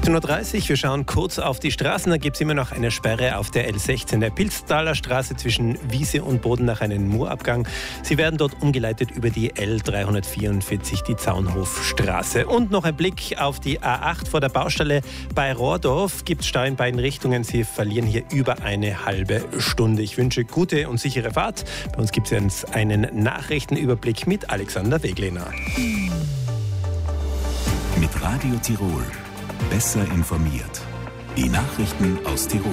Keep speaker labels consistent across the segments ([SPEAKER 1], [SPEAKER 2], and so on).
[SPEAKER 1] 15.30 Uhr, wir schauen kurz auf die Straßen. Da gibt es immer noch eine Sperre auf der L16 der Pilztaler Straße zwischen Wiese und Bodenach, einen Murabgang. Sie werden dort umgeleitet über die L344, die Zaunhofstraße. Und noch ein Blick auf die A8 vor der Baustelle bei Rohrdorf. Gibt es Stau in beiden Richtungen. Sie verlieren hier über eine halbe Stunde. Ich wünsche gute und sichere Fahrt. Bei uns gibt es jetzt einen Nachrichtenüberblick mit Alexander Weglehner.
[SPEAKER 2] Mit Radio Tirol. Besser informiert. Die Nachrichten aus Tirol.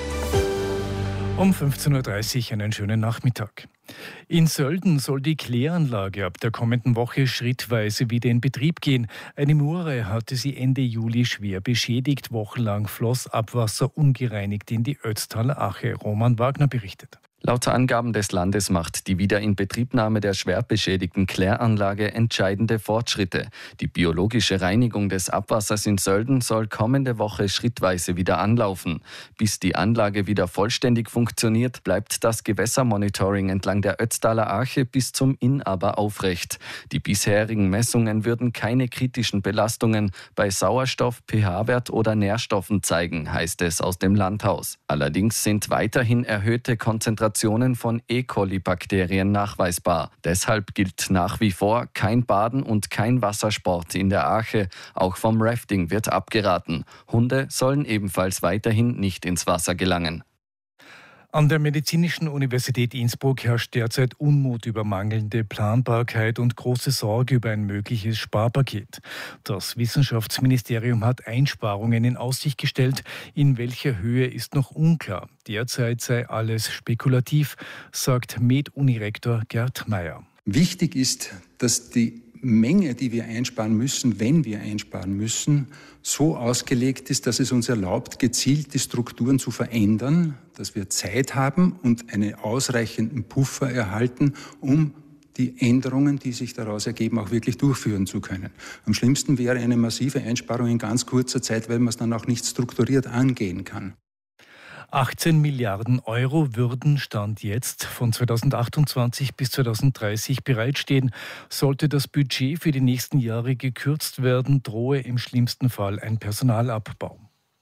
[SPEAKER 3] Um 15.30 Uhr einen schönen Nachmittag. In Sölden soll die Kläranlage ab der kommenden Woche schrittweise wieder in Betrieb gehen. Eine Mure hatte sie Ende Juli schwer beschädigt. Wochenlang floss Abwasser ungereinigt in die Ötztaler Ache. Roman Wagner berichtet.
[SPEAKER 4] Laut Angaben des Landes macht die Wiederinbetriebnahme der schwer beschädigten Kläranlage entscheidende Fortschritte. Die biologische Reinigung des Abwassers in Sölden soll kommende Woche schrittweise wieder anlaufen. Bis die Anlage wieder vollständig funktioniert, bleibt das Gewässermonitoring entlang der Ötztaler Ache bis zum Inn aber aufrecht. Die bisherigen Messungen würden keine kritischen Belastungen bei Sauerstoff, pH-Wert oder Nährstoffen zeigen, heißt es aus dem Landhaus. Allerdings sind weiterhin erhöhte Konzentrationen von E. coli-Bakterien nachweisbar. Deshalb gilt nach wie vor kein Baden und kein Wassersport in der Ache. Auch vom Rafting wird abgeraten. Hunde sollen ebenfalls weiterhin nicht ins Wasser gelangen.
[SPEAKER 3] An der Medizinischen Universität Innsbruck herrscht derzeit Unmut über mangelnde Planbarkeit und große Sorge über ein mögliches Sparpaket. Das Wissenschaftsministerium hat Einsparungen in Aussicht gestellt. In welcher Höhe ist noch unklar. Derzeit sei alles spekulativ, sagt Med-Uni-Rektor Gerd Meyer.
[SPEAKER 5] Wichtig ist, dass die Menge, die wir einsparen müssen, wenn wir einsparen müssen, so ausgelegt ist, dass es uns erlaubt, gezielt die Strukturen zu verändern, dass wir Zeit haben und einen ausreichenden Puffer erhalten, um die Änderungen, die sich daraus ergeben, auch wirklich durchführen zu können. Am schlimmsten wäre eine massive Einsparung in ganz kurzer Zeit, weil man es dann auch nicht strukturiert angehen kann.
[SPEAKER 3] 18 Milliarden Euro würden Stand jetzt von 2028 bis 2030 bereitstehen. Sollte das Budget für die nächsten Jahre gekürzt werden, drohe im schlimmsten Fall ein Personalabbau.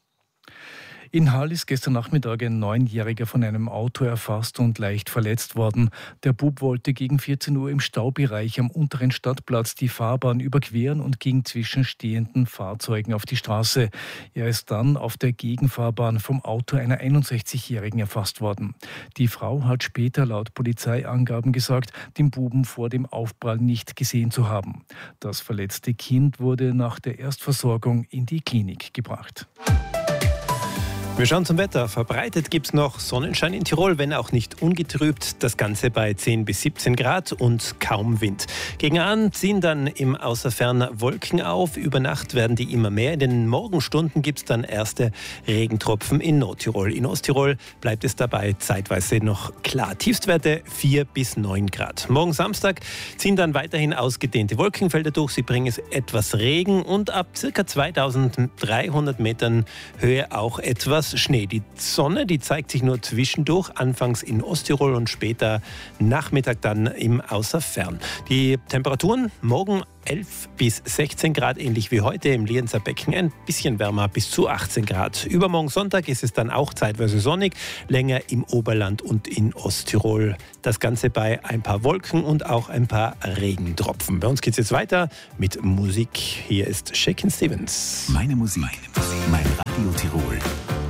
[SPEAKER 3] In Hall ist gestern Nachmittag ein 9-Jähriger von einem Auto erfasst und leicht verletzt worden. Der Bub wollte gegen 14 Uhr im Staubereich am unteren Stadtplatz die Fahrbahn überqueren und ging zwischen stehenden Fahrzeugen auf die Straße. Er ist dann auf der Gegenfahrbahn vom Auto einer 61-Jährigen erfasst worden. Die Frau hat später laut Polizeiangaben gesagt, den Buben vor dem Aufprall nicht gesehen zu haben. Das verletzte Kind wurde nach der Erstversorgung in die Klinik gebracht.
[SPEAKER 1] Wir schauen zum Wetter. Verbreitet gibt es noch Sonnenschein in Tirol, wenn auch nicht ungetrübt. Das Ganze bei 10 bis 17 Grad und kaum Wind. Gegen Abend ziehen dann im Außerfern Wolken auf. Über Nacht werden die immer mehr. In den Morgenstunden gibt es dann erste Regentropfen in Nordtirol. In Osttirol bleibt es dabei zeitweise noch klar. Tiefstwerte 4 bis 9 Grad. Morgen Samstag ziehen dann weiterhin ausgedehnte Wolkenfelder durch. Sie bringen etwas Regen und ab ca. 2300 Metern Höhe auch etwas Schnee. Die Sonne, die zeigt sich nur zwischendurch, anfangs in Osttirol und später Nachmittag dann im Außerfern. Die Temperaturen morgen 11 bis 16 Grad, ähnlich wie heute im Lienzer Becken, ein bisschen wärmer bis zu 18 Grad. Übermorgen Sonntag ist es dann auch zeitweise sonnig, länger im Oberland und in Osttirol. Das Ganze bei ein paar Wolken und auch ein paar Regentropfen. Bei uns geht es jetzt weiter mit Musik. Hier ist Shakin' Stevens.
[SPEAKER 2] Meine Musik, meine